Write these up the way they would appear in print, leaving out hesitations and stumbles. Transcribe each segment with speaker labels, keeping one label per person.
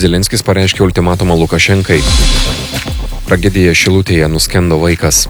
Speaker 1: Zelenskis pareiškė ultimatumą Lukašenkai. Tragedija Šilutėje, nuskendo vaikas.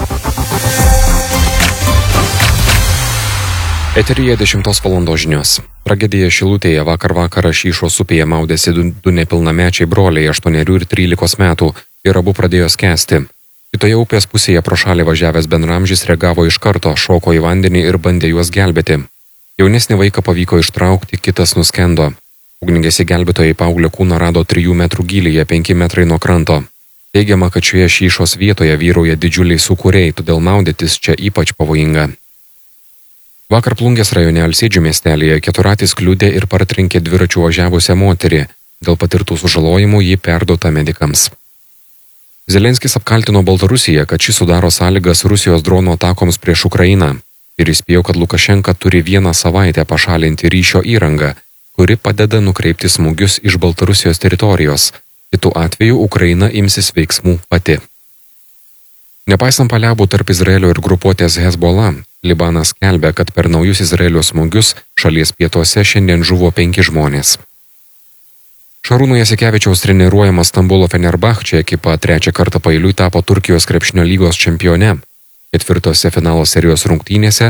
Speaker 1: Eteryje 10 valandos žinios. Tragedija Šilutėje vakar vakarą Šyšos upėje maudėsi du nepilnamečiai broliai 8 ir 13 metų ir abu pradėjo skęsti. Kitoje upės pusėje pro šalį važiavęs bendraamžis reagavo iš karto, šoko į vandenį ir bandė juos gelbėti. Jaunesnį vaiką pavyko ištraukti, kitas nuskendo. Ugniagesiai gelbėtojai paauglio kūną rado 3 metrų gylyje, 5 metrai nuo kranto. Teigiama, kad šioje Šyšos vietoje vyrauja didžiuliai sūkuriai, todėl maudytis čia ypač pavojinga. Vakar Plungės rajone Alsėdžių miestelėje keturratis kliudė ir partrenkė dviračiu važiavusią moterį. Dėl patirtų sužalojimų ji perduota medikams. Zelenskis apkaltino Baltarusiją, kad ši sudaro sąlygas Rusijos dronų atakoms prieš Ukrainą ir įspėjo, kad Lukašenka turi 1 savaitę pašalinti ryšio įrangą, kuri padeda nukreipti smūgius iš Baltarusijos teritorijos. Kitu atveju Ukraina imsis veiksmų pati. Nepaisant paliaubų tarp Izraelio ir grupuotės Hezbollah, Libanas skelbia, kad per naujus Izraelio smūgius šalies pietuose šiandien žuvo 5 žmonės. Šarūno Jasikevičiaus treniruojama Stambulo Fenerbahče ekipa 3 kartą paeiliui tapo Turkijos krepšinio lygos čempione. 4 finalo serijos rungtynėse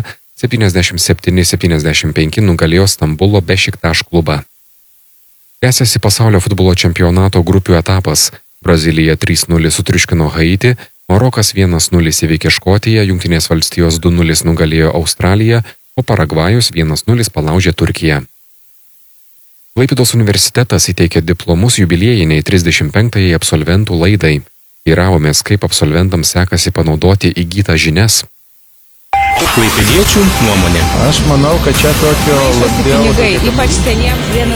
Speaker 1: 77-75 nugalėjo Stambulo Bešiktaš klubą. Tęsiasi pasaulio futbolo čempionato grupių etapas. Brazilija 3-0 sutriuškino Haitį, Marokas 1-0 įveikė Škotiją, Jungtinės valstijos 2-0 nugalėjo Australiją, o Paragvajus 1-0 palaužė Turkiją. Klaipėdos universitetas įteikė diplomus jubiliejiniai 35-ąjį absolventų laidai. Teiravomės, kaip absolventams sekasi panaudoti įgytas žinias.
Speaker 2: Klaipėdiečių nuomonė.
Speaker 3: Aš manau, kad čia tokio labiau...
Speaker 4: Pinigai, ypač seniems vienas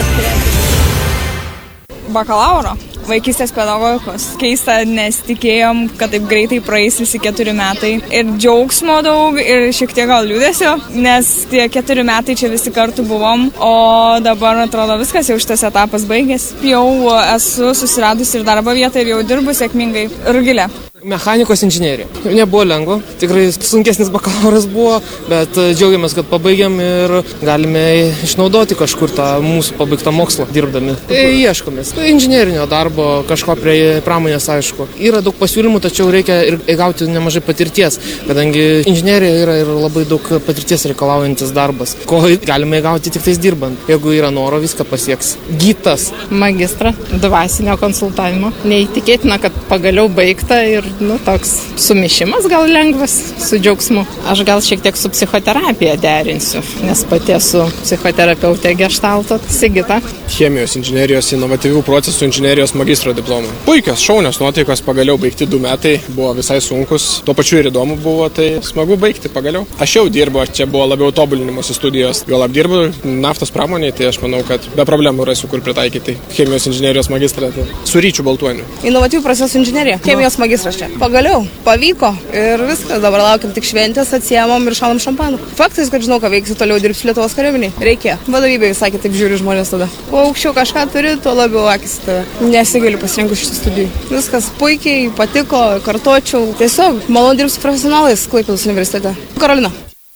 Speaker 4: bakalauro, vaikystės pedagogikos. Keista, nes tikėjom, kad taip greitai praeis visi 4 metai. Ir džiaugsmo daug, ir šiek tiek gal liūdesio, nes tie 4 metai čia visi kartu buvom, o dabar atrodo viskas, jau šitas etapas baigėsi. Jau esu susiradusi ir darbo vietą ir jau dirbu sėkmingai. Rugilė.
Speaker 5: Mechanikos inžinerija. Nebuvo lengva, tikrai sunkesnis bakalauras buvo, bet džiaugiamės, kad pabaigėm ir galime išnaudoti kažkur tą mūsų pabaigtą mokslą dirbdami. Ieškomės inžinerinio darbo, kažko prie pramonės, aišku. Yra daug pasiūlymų, tačiau reikia ir gauti nemažai patirties, kadangi inžinerija yra ir labai daug patirties reikalaujantis darbas, ko galime gauti tik tais dirbant. Jeigu yra noro, viską pasieks. Gytas.
Speaker 6: Magistrą dvasinio konsultavimo. Neįtikėtina, kad pagaliau baigta ir toks sumišimas gal lengvas su džiaugsmu. Aš gal šiek tiek su psichoterapija derinsiu, nes pati esu psichoterapeutė Geštalto. Sigita.
Speaker 7: Chemijos inžinerijos inovatyvių procesų inžinerijos magistro diplomą. Puikios, šaunios nuotaikos, pagaliau baigti 2 metai, buvo visai sunkus, tuo pačiu ir įdomu buvo, tai smagu baigti pagaliau. Aš jau dirbu, čia buvo labiau tobulinimosi studijos, gal apdirbu naftos pramoniai, tai aš manau, kad be problemų rasiu, kur pritaikyti chemijos inžinerijos magistrą. Tai su Ryčiu Baltuoniu.
Speaker 4: Inovatyvių procesų inžinerija, chemijos magistras čia. Pagaliau, pavyko ir viskas, dabar laukiam tik šventės, atsiemam ir šalam šampaną. Faktas, kad žinau, ką veiksiu toliau dirbsiu Lietuvos kariuomeniai. Reikia. Vadovybė visai kitaip žiūri žmonės tada. Kuo aukščiau kažką turi, tuo labiau akis tave. Nesigaliu pasirinkus šitų studijų. Viskas puikiai, patiko, kartočiau. Tiesiog malonu dirbti su profesionalais Klaipėdos universitete. Karolina.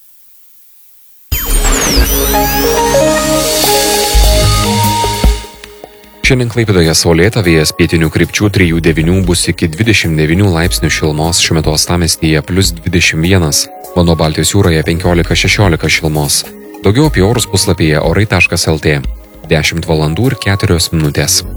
Speaker 1: Šiandien Klaipėdoje saulėta, vėjas pietinių krypčių 3-9 bus iki 29 laipsnių šilumos, šiuo metu uostamiestyje +21, Vanduo Baltijos jūroje 15-16 šilumos. Daugiau apie orus puslapyje orai.lt. 10 valandų ir 4 minutės.